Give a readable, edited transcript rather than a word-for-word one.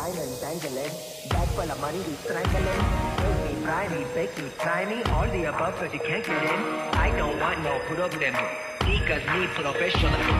wine and dangling. Bag full of money, we strangling. Make me, fry me, bake me, try me. All the above, but you can't get in. I don't want no problem. Because me professional.